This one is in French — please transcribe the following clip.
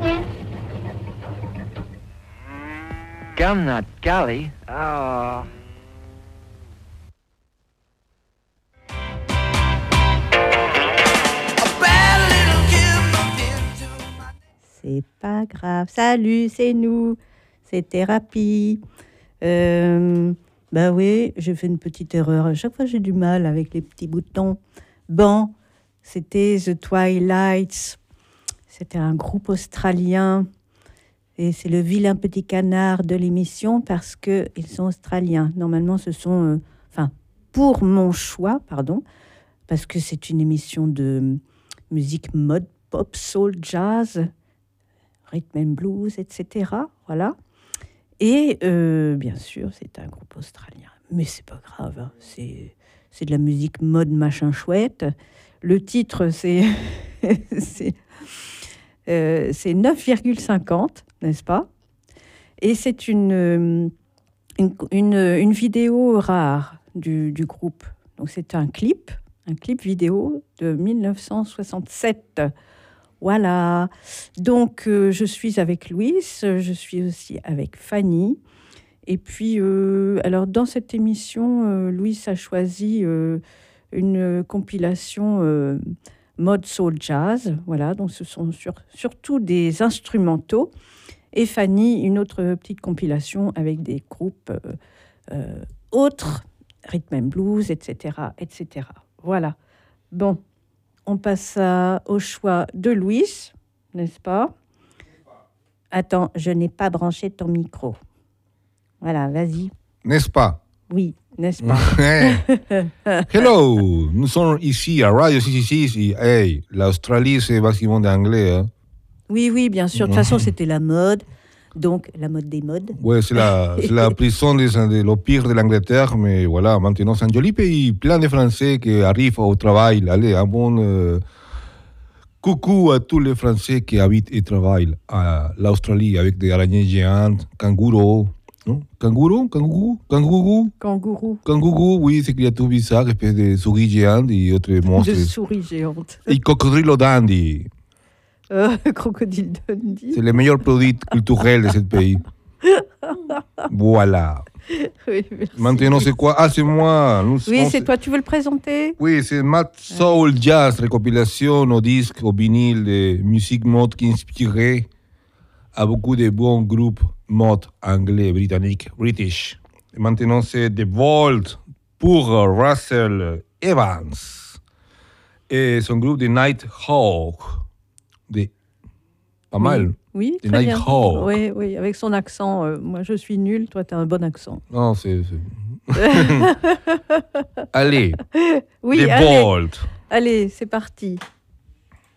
Gumnut Gully? Oh. C'est pas grave. Salut, c'est nous. C'est Thérapie. Bah oui, j'ai fait une petite erreur. À chaque fois, j'ai du mal avec les petits boutons. Bon, c'était The Twilights. C'était un groupe australien. Et c'est le vilain petit canard de l'émission parce qu'ils sont australiens. Normalement, ce sont... pour mon choix, pardon, parce que c'est une émission de musique mode, pop, soul, jazz, rhythm and blues, etc. Voilà. Et bien sûr, c'est un groupe australien. Mais c'est pas grave, hein. C'est de la musique mode machin chouette. Le titre, c'est 9,50, n'est-ce pas? Et c'est une vidéo rare du groupe. Donc c'est un clip vidéo de 1967. Voilà. Donc je suis avec Louis, je suis aussi avec Fanny. Et puis, alors dans cette émission, Louis a choisi une compilation mode soul jazz. Voilà, donc ce sont surtout des instrumentaux. Et Fanny, une autre petite compilation avec des groupes autres, rhythm and blues, etc., etc. Voilà. Bon, on passe au choix de Louis, n'est-ce pas? Attends, je n'ai pas branché ton micro. Voilà, vas-y. N'est-ce pas? Oui, n'est-ce pas? Hello, nous sommes ici à Radio 666 et hey, l'Australie, c'est bâtiment d'anglais. Hein? Oui, bien sûr. De toute façon, c'était la mode. Donc, la mode des modes. Oui, c'est la prison de l'Empire de l'Angleterre, mais voilà, maintenant, c'est un joli pays, plein de Français qui arrivent au travail. Allez, un bon coucou à tous les Français qui habitent et travaillent à l'Australie avec des araignées géantes, kangourous. Non? Kangourou, oui, ces créatures bizarres, espèces de souris géantes et autres monstres. De souris géantes. Et Crocodile Dundee. Crocodile Dundee. C'est le meilleur produit culturel de ce pays. Voilà. Oui, merci. Maintenant, c'est quoi? Ah, c'est moi. Oui, c'est toi. Tu veux le présenter? Oui, c'est Mad Soul Jazz, récompilation au disque, au vinyle de musique mode qui inspirait à beaucoup de bons groupes mode anglais, britanniques, british. Et maintenant, c'est The Vault pour Russell Evans et son groupe de Nighthawk. Pas mal. Oui, The très bien. Nighthawk. Oui, avec son accent. Moi, je suis nulle. Toi, tu as un bon accent. Non, c'est... Allez. Oui, The Vault. Allez, c'est parti.